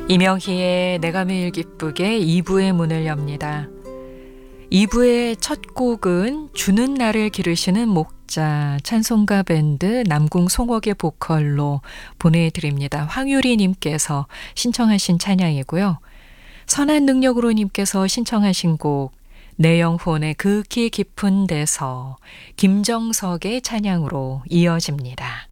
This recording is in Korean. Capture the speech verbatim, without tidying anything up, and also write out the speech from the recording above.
이명희의 내가 매일 기쁘게 이 부의 문을 엽니다. 이 부의 첫 곡은 주는 나를 기르시는 목자 찬송가 밴드 남궁 송옥의 보컬로 보내드립니다. 황유리 님께서 신청하신 찬양이고요. 선한 능력으로 님께서 신청하신 곡 내 영혼의 극히 깊은 데서 김정석의 찬양으로 이어집니다.